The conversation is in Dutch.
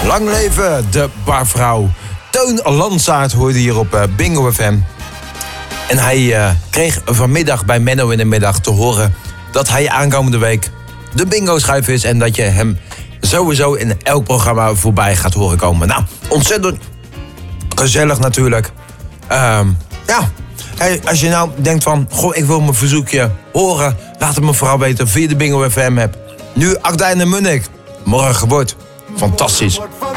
Lang leven de barvrouw. Teun Landsaat hoorde hier op Bingo FM. En hij kreeg vanmiddag bij Menno in de middag te horen dat hij aankomende week de bingo-schuif is en dat je hem sowieso in elk programma voorbij gaat horen komen. Nou, ontzettend gezellig natuurlijk. Als je nou denkt van, goh, ik wil mijn verzoekje horen, laat het me vooral weten via de Bingo FM app. Nu Akdijn en Munnik. Morgen wordt fantastisch.